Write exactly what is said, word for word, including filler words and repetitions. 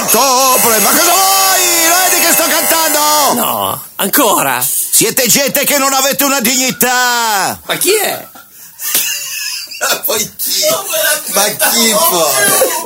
ottobre. Ma cosa vuoi? Non vedi che sto cantando? No, ancora. Siete gente che non avete una dignità. Ma chi è? Poi chi? Ma chi poi?